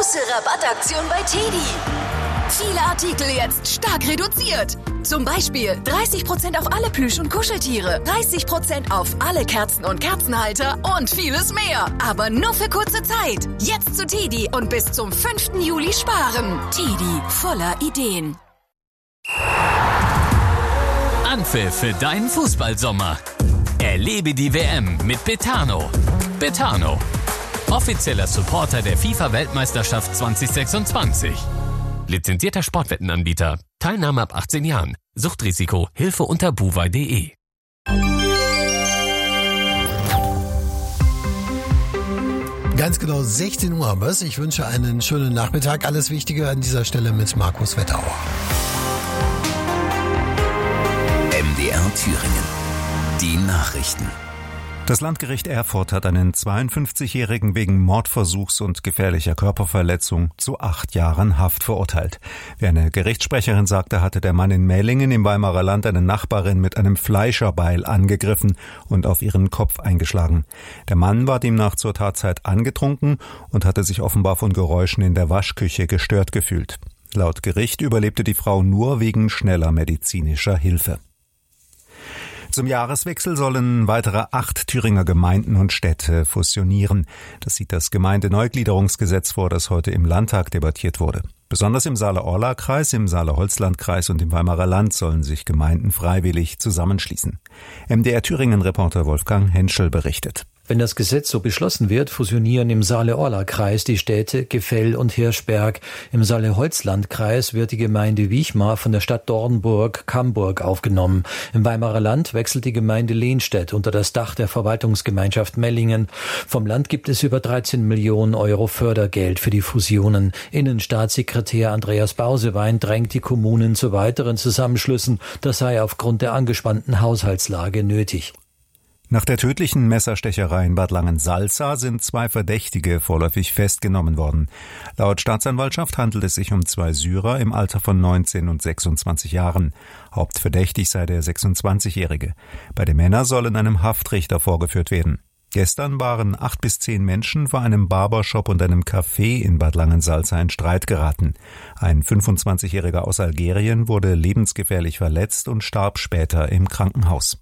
große Rabattaktion bei TEDi. Viele Artikel jetzt stark reduziert. Zum Beispiel 30% auf alle Plüsch- und Kuscheltiere, 30% auf alle Kerzen und Kerzenhalter und vieles mehr. Aber nur für kurze Zeit. Jetzt zu TEDi und bis zum 5. Juli sparen. TEDi, voller Ideen. Anpfiff für deinen Fußballsommer. Erlebe die WM mit Betano. Betano, offizieller Supporter der FIFA-Weltmeisterschaft 2026. Lizenzierter Sportwettenanbieter. Teilnahme ab 18 Jahren. Suchtrisiko. Hilfe unter buwei.de. Ganz genau 16 Uhr haben wir es. Ich wünsche einen schönen Nachmittag. Alles Wichtige an dieser Stelle mit Markus Wettauer. MDR Thüringen. Die Nachrichten. Das Landgericht Erfurt hat einen 52-Jährigen wegen Mordversuchs und gefährlicher Körperverletzung zu 8 Jahren Haft verurteilt. Wie eine Gerichtssprecherin sagte, hatte der Mann in Mellingen im Weimarer Land eine Nachbarin mit einem Fleischerbeil angegriffen und auf ihren Kopf eingeschlagen. Der Mann war demnach zur Tatzeit angetrunken und hatte sich offenbar von Geräuschen in der Waschküche gestört gefühlt. Laut Gericht überlebte die Frau nur wegen schneller medizinischer Hilfe. Zum Jahreswechsel sollen weitere 8 Thüringer Gemeinden und Städte fusionieren. Das sieht das Gemeindeneugliederungsgesetz vor, das heute im Landtag debattiert wurde. Besonders im Saale-Orla-Kreis, im Saale-Holzland-Kreis und im Weimarer Land sollen sich Gemeinden freiwillig zusammenschließen. MDR Thüringen-Reporter Wolfgang Henschel berichtet. Wenn das Gesetz so beschlossen wird, fusionieren im Saale-Orla-Kreis die Städte Gefell und Hirschberg. Im Saale-Holzland-Kreis wird die Gemeinde Wichmar von der Stadt Dornburg-Camburg aufgenommen. Im Weimarer Land wechselt die Gemeinde Lehnstedt unter das Dach der Verwaltungsgemeinschaft Mellingen. Vom Land gibt es über 13 Millionen Euro Fördergeld für die Fusionen. Innenstaatssekretär Andreas Bausewein drängt die Kommunen zu weiteren Zusammenschlüssen. Das sei aufgrund der angespannten Haushaltslage nötig. Nach der tödlichen Messerstecherei in Bad Langensalza sind 2 Verdächtige vorläufig festgenommen worden. Laut Staatsanwaltschaft handelt es sich um 2 Syrer im Alter von 19 und 26 Jahren. Hauptverdächtig sei der 26-Jährige. Beide Männer sollen einem Haftrichter vorgeführt werden. Gestern waren 8 bis 10 Menschen vor einem Barbershop und einem Café in Bad Langensalza in Streit geraten. Ein 25-Jähriger aus Algerien wurde lebensgefährlich verletzt und starb später im Krankenhaus.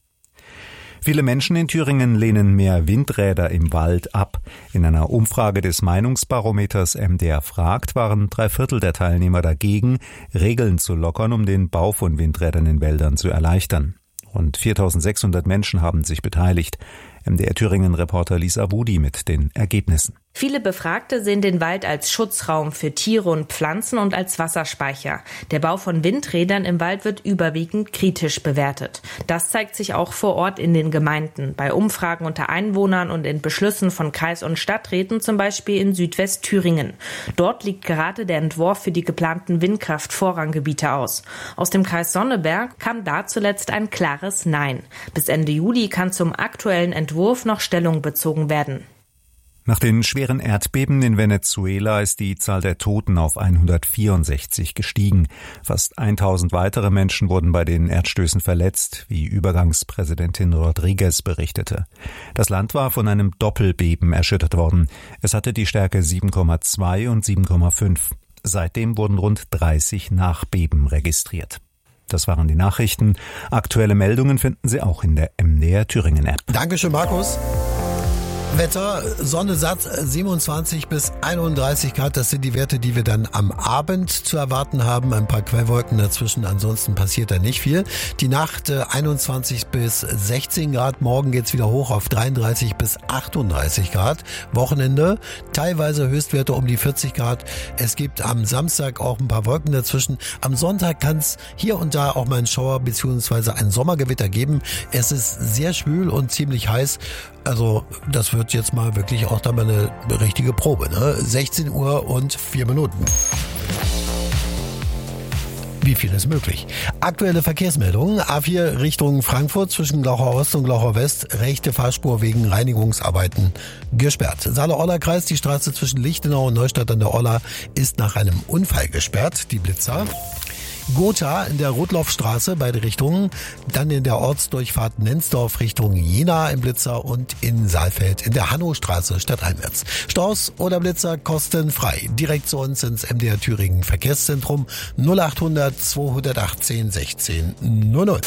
Viele Menschen in Thüringen lehnen mehr Windräder im Wald ab. In einer Umfrage des Meinungsbarometers MDR fragt, waren 3/4 der Teilnehmer dagegen, Regeln zu lockern, um den Bau von Windrädern in Wäldern zu erleichtern. Rund 4.600 Menschen haben sich beteiligt. MDR Thüringen-Reporter Lisa Budi mit den Ergebnissen. Viele Befragte sehen den Wald als Schutzraum für Tiere und Pflanzen und als Wasserspeicher. Der Bau von Windrädern im Wald wird überwiegend kritisch bewertet. Das zeigt sich auch vor Ort in den Gemeinden, bei Umfragen unter Einwohnern und in Beschlüssen von Kreis- und Stadträten, zum Beispiel in Südwestthüringen. Dort liegt gerade der Entwurf für die geplanten Windkraft-Vorranggebiete aus. Aus dem Kreis Sonneberg kam da zuletzt ein klares Nein. Bis Ende Juli kann zum aktuellen Entwurf noch Stellung bezogen werden. Nach den schweren Erdbeben in Venezuela ist die Zahl der Toten auf 164 gestiegen. Fast 1000 weitere Menschen wurden bei den Erdstößen verletzt, wie Übergangspräsidentin Rodriguez berichtete. Das Land war von einem Doppelbeben erschüttert worden. Es hatte die Stärke 7,2 und 7,5. Seitdem wurden rund 30 Nachbeben registriert. Das waren die Nachrichten. Aktuelle Meldungen finden Sie auch in der MDR Thüringen App. Dankeschön, Markus. Wetter, Sonne satt, 27 bis 31 Grad, das sind die Werte, die wir dann am Abend zu erwarten haben. Ein paar Quellwolken dazwischen, ansonsten passiert da nicht viel. Die Nacht 21 bis 16 Grad, morgen geht's wieder hoch auf 33 bis 38 Grad. Wochenende, teilweise Höchstwerte um die 40 Grad. Es gibt am Samstag auch ein paar Wolken dazwischen. Am Sonntag kann's hier und da auch mal einen Schauer bzw. ein Sommergewitter geben. Es ist sehr schwül und ziemlich heiß. Also das wird jetzt mal wirklich auch dann mal eine richtige Probe, ne? 16 Uhr und 4 Minuten. Wie viel ist möglich? Aktuelle Verkehrsmeldungen. A4 Richtung Frankfurt zwischen Glauchau Ost und Glauchau West. Rechte Fahrspur wegen Reinigungsarbeiten gesperrt. Saale-Orla-Kreis, die Straße zwischen Lichtenau und Neustadt an der Orla ist nach einem Unfall gesperrt. Die Blitzer. Gotha in der Rotlaufstraße, beide Richtungen. Dann in der Ortsdurchfahrt Nensdorf Richtung Jena im Blitzer und in Saalfeld in der Hannostraße stadteinwärts. Staus oder Blitzer kostenfrei. Direkt zu uns ins MDR Thüringen Verkehrszentrum 0800 218 16 00.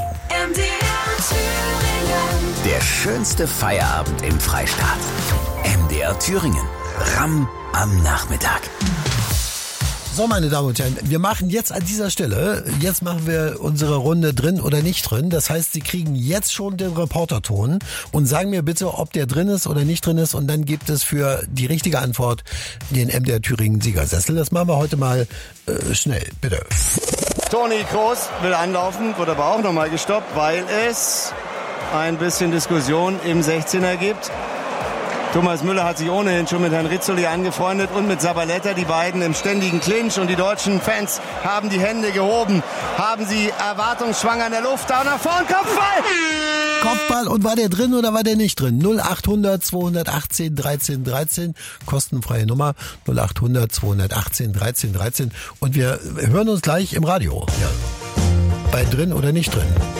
Der schönste Feierabend im Freistaat. MDR Thüringen. Ramm am Nachmittag. So, meine Damen und Herren, wir machen jetzt an dieser Stelle, jetzt machen wir unsere Runde drin oder nicht drin. Das heißt, Sie kriegen jetzt schon den Reporterton und sagen mir bitte, ob der drin ist oder nicht drin ist. Und dann gibt es für die richtige Antwort den MDR Thüringen Siegersessel. Das machen wir heute mal schnell, bitte. Toni Kroos will anlaufen, wurde aber auch nochmal gestoppt, weil es ein bisschen Diskussion im 16er gibt. Thomas Müller hat sich ohnehin schon mit Herrn Rizzoli angefreundet und mit Zabaleta, die beiden im ständigen Clinch. Und die deutschen Fans haben die Hände gehoben, haben sie erwartungsschwanger in der Luft. Da nach vorn, Kopfball! Kopfball, und war der drin oder war der nicht drin? 0800 218 13 13, kostenfreie Nummer 0800 218 13 13. Und wir hören uns gleich im Radio. Ja. Bei drin oder nicht drin.